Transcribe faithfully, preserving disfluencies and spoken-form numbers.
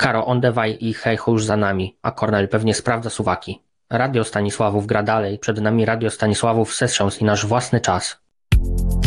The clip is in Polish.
Karo, ondewaj i hejcho już za nami, a Kornel pewnie sprawdza suwaki. Radio Stanisławów gra dalej, przed nami Radio Stanisławów Sessions i nasz własny czas.